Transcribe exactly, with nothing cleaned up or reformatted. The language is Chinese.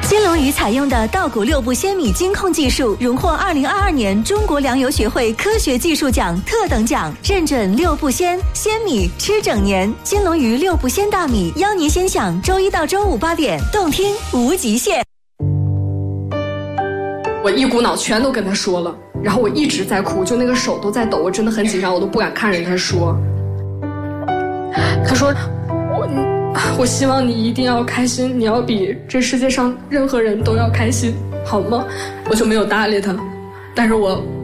金龙鱼采用的稻谷六步鲜米精控技术，荣获二零二二年中国粮油学会科学技术奖特等奖，认准六步鲜，鲜米吃整年。金龙鱼六步鲜大米，邀您先享周一到周五八点，动听无极限。 我一股脑全都跟他说了，然后我一直在哭，就那个手都在抖，我真的很紧张，我都不敢看着他说。他说我我希望你一定要开心，你要比这世界上任何人都要开心，好吗？我就没有搭理他，但是我